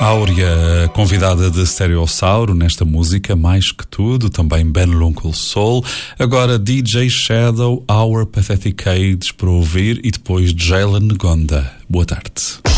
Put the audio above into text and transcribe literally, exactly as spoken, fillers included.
Áurea, convidada de Stereossauro nesta música, mais que tudo, também Ben L'Uncle Soul. Agora D J Shadow, Our Pathetic Age para ouvir e depois Jalen Ngonda. Boa tarde.